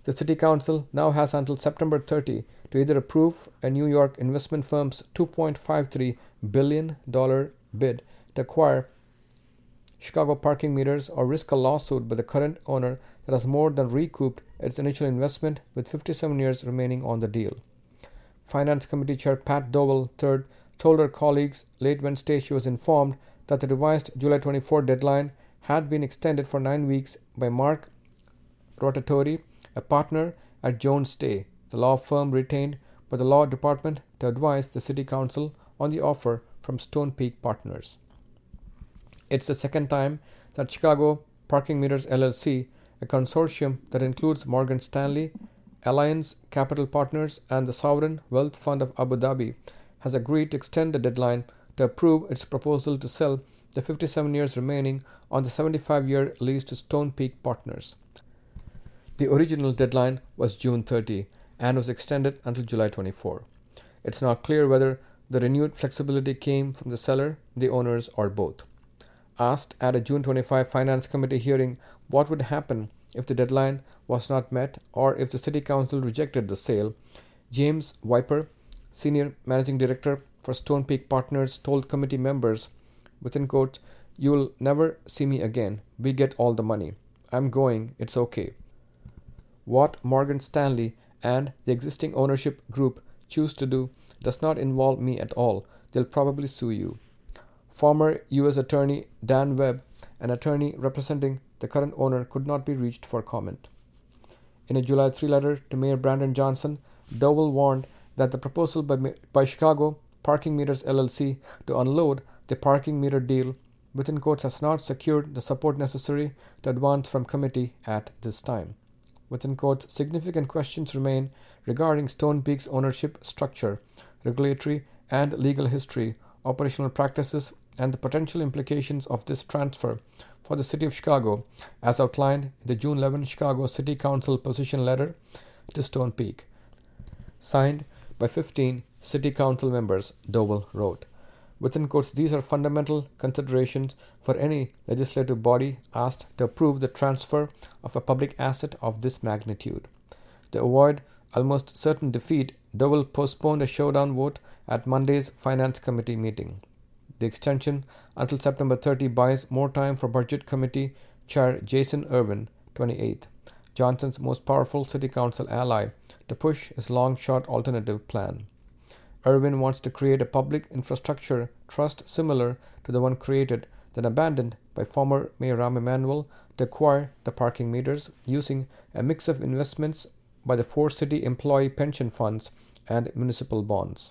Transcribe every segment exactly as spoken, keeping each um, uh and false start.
The City Council now has until September thirtieth to either approve a New York investment firm's two point five three billion dollars bid to acquire Chicago parking meters or risk a lawsuit by the current owner that has more than recouped its initial investment with fifty-seven years remaining on the deal. Finance Committee Chair Pat Dowell the third told her colleagues late Wednesday she was informed that the revised July twenty-fourth deadline had been extended for nine weeks by Mark Rotatori, a partner at Jones Day, the law firm retained by the Law Department to advise the City Council on the offer from Stone Peak Partners. It's the second time that Chicago Parking Meters L L C, a consortium that includes Morgan Stanley, Alliance Capital Partners, and the Sovereign Wealth Fund of Abu Dhabi, has agreed to extend the deadline to approve its proposal to sell the fifty-seven years remaining on the seventy-five-year lease to Stone Peak Partners. The original deadline was June thirtieth and was extended until July twenty-fourth. It's not clear whether the renewed flexibility came from the seller, the owners, or both. Asked at a June twenty-fifth Finance Committee hearing what would happen if the deadline was not met or if the City Council rejected the sale, James Viper, Senior Managing Director for Stone Peak Partners, told committee members, within quotes, "You'll never see me again. We get all the money. I'm going. It's okay. What Morgan Stanley and the existing ownership group choose to do does not involve me at all. They'll probably sue you." Former U S Attorney Dan Webb, an attorney representing the current owner, could not be reached for comment. In a July third letter to Mayor Brandon Johnson, Dowell warned that the proposal by, by Chicago Parking Meters L L C to unload the parking meter deal, within quotes, has not secured the support necessary to advance from committee at this time. Within quotes, significant questions remain regarding Stone Peak's ownership structure, regulatory and legal history, operational practices, and the potential implications of this transfer for the City of Chicago, as outlined in the June eleventh Chicago City Council position letter to Stone Peak. Signed by fifteen City Council members, Dowell wrote. Within quotes, these are fundamental considerations for any legislative body asked to approve the transfer of a public asset of this magnitude. To avoid almost certain defeat, Dowell postponed a showdown vote at Monday's Finance Committee meeting. The extension until September thirtieth buys more time for Budget Committee Chair Jason Irvin, twenty-eighth, Johnson's most powerful City Council ally, to push his long-shot alternative plan. Irvin wants to create a public infrastructure trust similar to the one created, then abandoned by former Mayor Rahm Emanuel, to acquire the parking meters using a mix of investments by the four city employee pension funds and municipal bonds.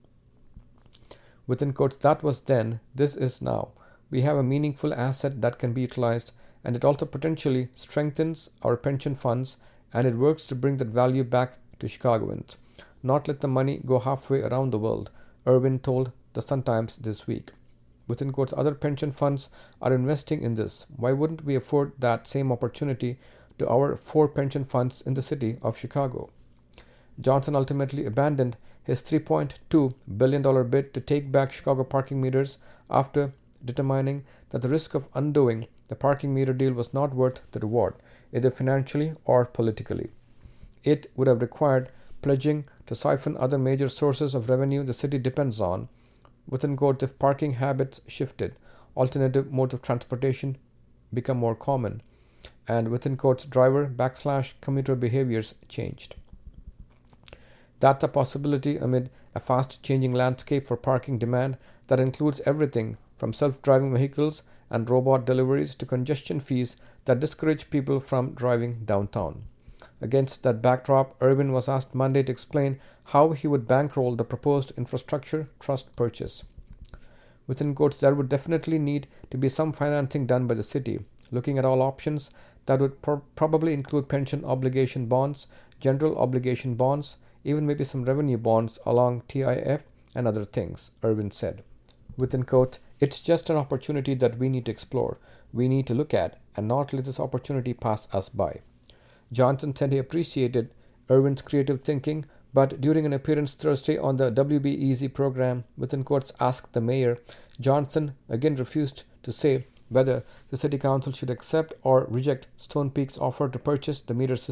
Within quotes, that was then, this is now. We have a meaningful asset that can be utilized, and it also potentially strengthens our pension funds, and it works to bring that value back to Chicagoans. Not let the money go halfway around the world, Irvin told the Sun-Times this week. Within quotes, other pension funds are investing in this. Why wouldn't we afford that same opportunity to our four pension funds in the city of Chicago? Johnson ultimately abandoned his three point two billion dollars bid to take back Chicago parking meters after determining that the risk of undoing the parking meter deal was not worth the reward, either financially or politically. It would have required pledging to siphon other major sources of revenue the city depends on. Within quotes, if parking habits shifted, alternative modes of transportation become more common, and within quotes, driver backslash commuter behaviors changed. That's a possibility amid a fast-changing landscape for parking demand that includes everything from self-driving vehicles and robot deliveries to congestion fees that discourage people from driving downtown. Against that backdrop, Irvin was asked Monday to explain how he would bankroll the proposed infrastructure trust purchase. Within quotes, there would definitely need to be some financing done by the city, looking at all options that would pro- probably include pension obligation bonds, general obligation bonds, even maybe some revenue bonds along T I F and other things, Irvin said. Within quotes, it's just an opportunity that we need to explore, we need to look at, and not let this opportunity pass us by. Johnson said he appreciated Irvin's creative thinking, but during an appearance Thursday on the W B E Z program, within quotes, asked the mayor, Johnson again refused to say whether the city council should accept or reject Stone Peak's offer to purchase the meter system.